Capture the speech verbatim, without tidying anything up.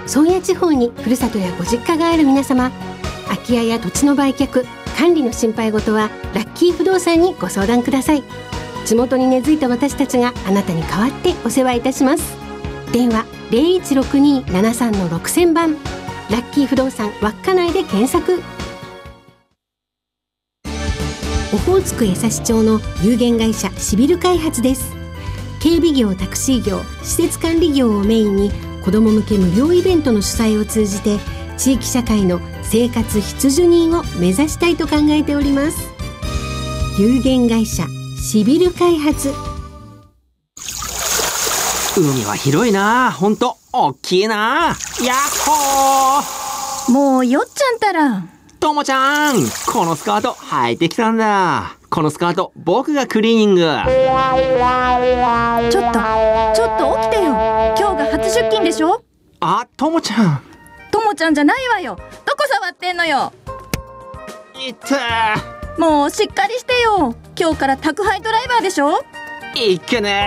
宗谷地方にふるさとやご実家がある皆様、空き家や土地の売却、管理の心配事はラッキー不動産にご相談ください。地元に根付いた私たちがあなたに代わってお世話いたします。電話 ゼロいちろくにーななさんのろくせんばん、ラッキー不動産稚内で検索。オホーツク江差町の有限会社シビル開発です。警備業、タクシー業、施設管理業をメインに子ども向け無料イベントの主催を通じて地域社会の生活必需人を目指したいと考えております。有限会社シビル開発。 海は広いな、ほんとおっきいな。やっほー。 もうよっちゃんたら。 ともちゃん、このスカート履いてきたんだ。このスカート僕がクリーニング。 ちょっとちょっと起きてよ。今日が初出勤でしょ。 あ、ともちゃん。 ともちゃんじゃないわよ。どこ触ってんのよ。 いったー。 もうしっかりしてよ。今日から宅配ドライバーでしょ。 いっけね